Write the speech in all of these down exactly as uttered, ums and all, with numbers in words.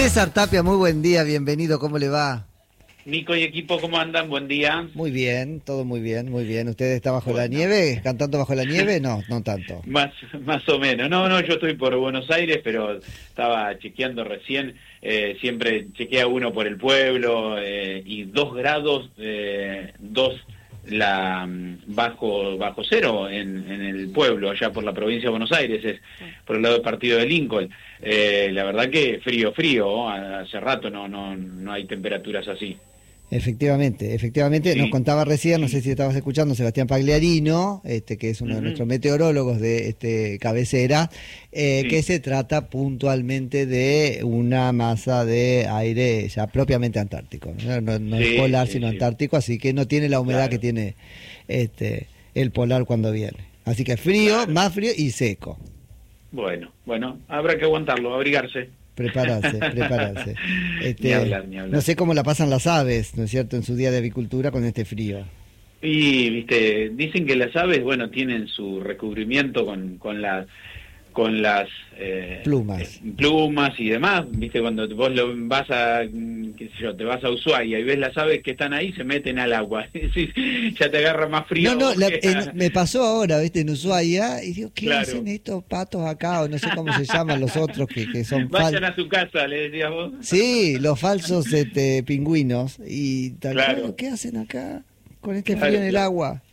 César Tapia, muy buen día, bienvenido, ¿cómo le va? Nico y equipo, ¿cómo andan? Buen día. Muy bien, todo muy bien, muy bien. ¿Usted está bajo Bueno. la nieve? ¿Cantando bajo la nieve? No, no tanto. Más, más o menos. No, no, yo estoy por Buenos Aires, pero estaba chequeando recién. Eh, siempre chequea uno por el pueblo eh, y dos grados, eh, dos la bajo bajo cero en, en el pueblo, allá por la provincia de Buenos Aires, es por el lado del partido de Lincoln. Eh, la verdad que frío, frío. Hace rato no, no, no hay temperaturas así. Efectivamente, efectivamente, Sí. nos contaba recién, no sé si estabas escuchando, Sebastián Pagliarino, este, que es uno Uh-huh. de nuestros meteorólogos de este cabecera, eh, Sí. que se trata puntualmente de una masa de aire ya propiamente antártico, no, no, no Sí, es polar, sí, sino sí. antártico, así que no tiene la humedad Claro. que tiene este el polar cuando viene. Así que frío, Claro. más frío y seco. Bueno, bueno, habrá que aguantarlo, abrigarse. Prepararse, prepararse. Este, Ni hablar, ni hablar. No sé cómo la pasan las aves, ¿no es cierto?, en su día de avicultura con este frío. Y, viste, dicen que las aves, bueno, tienen su recubrimiento con, con las con las eh, Plumas. eh, plumas y demás, viste, cuando vos lo vas a, qué sé yo, te vas a Ushuaia y ves las aves que están ahí, se meten al agua. Ya te agarra más frío. No, no, la, que... en, me pasó ahora, viste, en Ushuaia, y digo, ¿qué Claro. hacen estos patos acá? O no sé cómo se llaman los otros que, que son Vayan falsos. a su casa, le decías vos. Sí, los falsos este, pingüinos. Y tal Claro. cual, ¿qué hacen acá con este Claro, frío en el claro. agua?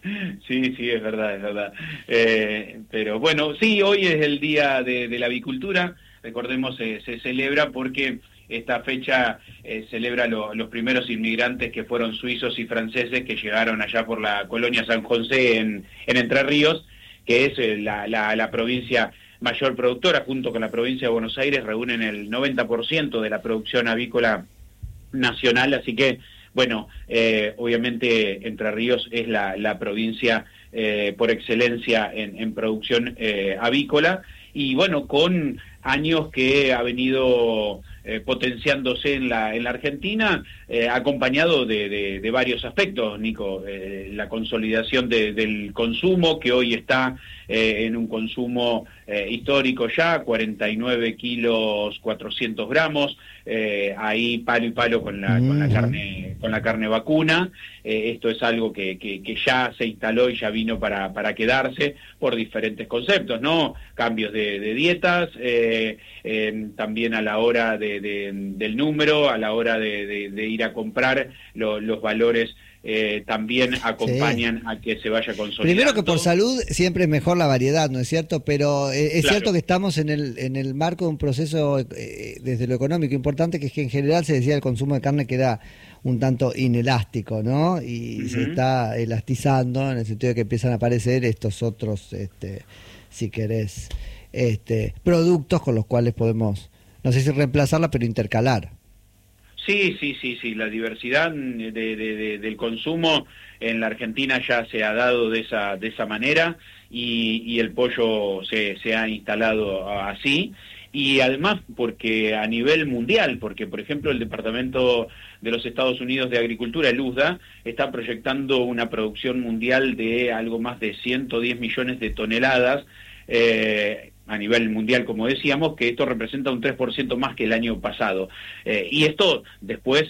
Sí, sí, es verdad, es verdad. Eh, pero bueno, sí, hoy es el Día de, de la Avicultura. Recordemos, eh, se celebra porque esta fecha eh, celebra lo, los primeros inmigrantes que fueron suizos y franceses que llegaron allá por la colonia San José en, en Entre Ríos, que es eh, la, la, la provincia mayor productora, junto con la provincia de Buenos Aires, reúnen el noventa por ciento de la producción avícola nacional, así que bueno, eh, obviamente Entre Ríos es la, la provincia eh, por excelencia en, en producción eh, avícola y bueno, con años que ha venido eh, potenciándose en la, en la Argentina, eh, acompañado de, de, de varios aspectos, Nico. Eh, la consolidación de, del consumo, que hoy está eh, en un consumo eh, histórico ya, cuarenta y nueve kilos, cuatrocientos gramos, eh, ahí palo y palo con la, mm-hmm. con la carne con la carne vacuna. Eh, esto es algo que, que, que ya se instaló y ya vino para, para quedarse por diferentes conceptos, ¿no? Cambios de, de dietas, eh, eh, también a la hora de, de, del número, a la hora de, de, de ir a comprar, lo, los valores eh, también acompañan sí. a que se vaya consolidando. Primero que por salud siempre es mejor la variedad, ¿no es cierto? Pero eh, es claro. cierto que estamos en el, en el marco de un proceso eh, desde lo económico importante, que es que en general se decía el consumo de carne que era un tanto inelástico, ¿no? Y uh-huh. se está elastizando en el sentido de que empiezan a aparecer estos otros, este, si querés, este, productos con los cuales podemos, no sé si reemplazarla, pero intercalar. Sí, sí, sí, sí, la diversidad de, de, de, del consumo en la Argentina ya se ha dado de esa de esa manera y, y el pollo se, se ha instalado así. Y además porque a nivel mundial, porque por ejemplo el Departamento de los Estados Unidos de Agricultura, el U S D A, está proyectando una producción mundial de algo más de ciento diez millones de toneladas eh, a nivel mundial, como decíamos, que esto representa un tres por ciento más que el año pasado. Eh, y esto después